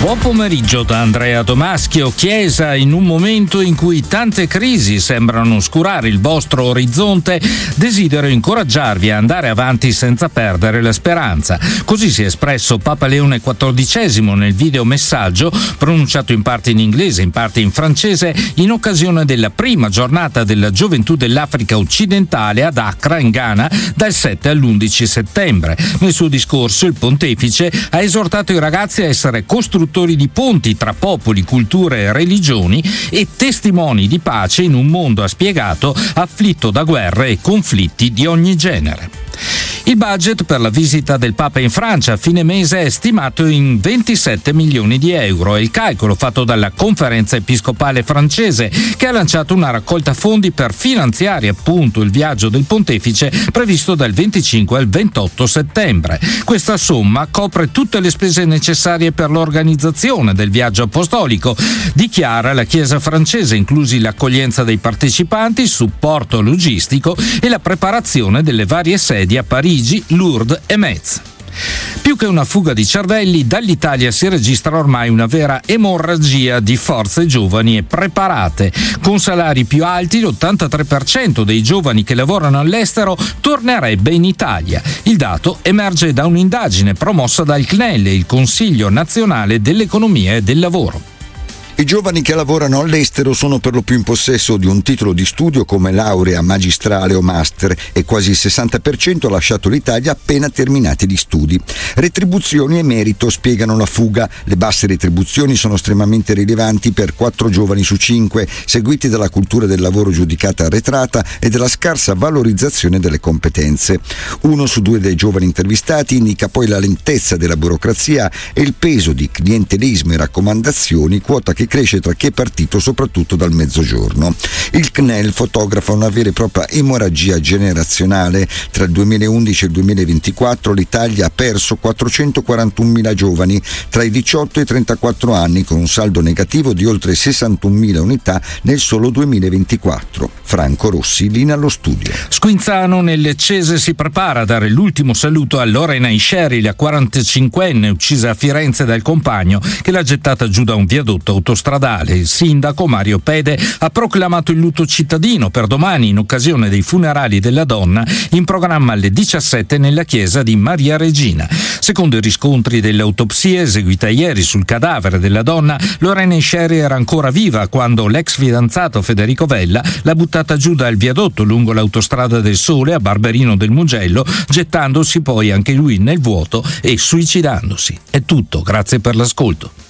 Buon pomeriggio da Andrea Domaschio. Chiesa, in un momento in cui tante crisi sembrano oscurare il vostro orizzonte, desidero incoraggiarvi a andare avanti senza perdere la speranza. Così si è espresso Papa Leone XIV nel videomessaggio, pronunciato in parte in inglese, in parte in francese, in occasione della prima giornata della gioventù dell'Africa occidentale ad Accra, in Ghana, dal 7 all'11 settembre. Nel suo discorso il pontefice ha esortato i ragazzi a essere costruttori di ponti tra popoli, culture e religioni e testimoni di pace in un mondo, ha spiegato, afflitto da guerre e conflitti di ogni genere. Il budget per la visita del Papa in Francia a fine mese è stimato in 27 milioni di euro. È il calcolo fatto dalla Conferenza Episcopale francese, che ha lanciato una raccolta fondi per finanziare appunto il viaggio del pontefice previsto dal 25 al 28 settembre. Questa somma copre tutte le spese necessarie per l'organizzazione del viaggio apostolico, dichiara la Chiesa francese, inclusi l'accoglienza dei partecipanti, il supporto logistico e la preparazione delle varie sedi a Parigi, Lourdes e Metz. Più che una fuga di cervelli, dall'Italia si registra ormai una vera emorragia di forze giovani e preparate. Con salari più alti, l'83% dei giovani che lavorano all'estero tornerebbe in Italia. Il dato emerge da un'indagine promossa dal CNEL, il Consiglio Nazionale dell'Economia e del Lavoro. I giovani che lavorano all'estero sono per lo più in possesso di un titolo di studio come laurea, magistrale o master e quasi il 60% ha lasciato l'Italia appena terminati gli studi. Retribuzioni e merito spiegano la fuga. Le basse retribuzioni sono estremamente rilevanti per 4 giovani su 5, seguiti dalla cultura del lavoro giudicata arretrata e dalla scarsa valorizzazione delle competenze. 1 su 2 dei giovani intervistati indica poi la lentezza della burocrazia e il peso di clientelismo e raccomandazioni, quota che cresce tra chi è partito soprattutto dal mezzogiorno. Il CNEL fotografa una vera e propria emorragia generazionale. Tra il 2011 e il 2024 l'Italia ha perso 441.000 giovani tra i 18 e i 34 anni, con un saldo negativo di oltre 61.000 unità nel solo 2024. Franco Rossi, linea allo studio. Squinzano nel Leccese si prepara a dare l'ultimo saluto a Lorena Isceri, la 45enne uccisa a Firenze dal compagno che l'ha gettata giù da un viadotto autostradale. Il sindaco Mario Pede ha proclamato il lutto cittadino per domani in occasione dei funerali della donna, in programma alle 17 nella chiesa di Maria Regina. Secondo i riscontri dell'autopsia eseguita ieri sul cadavere della donna, Lorena Isceri era ancora viva quando l'ex fidanzato Federico Vella l'ha buttata giù dal viadotto lungo l'autostrada del Sole a Barberino del Mugello, gettandosi poi anche lui nel vuoto e suicidandosi. È tutto, grazie per l'ascolto.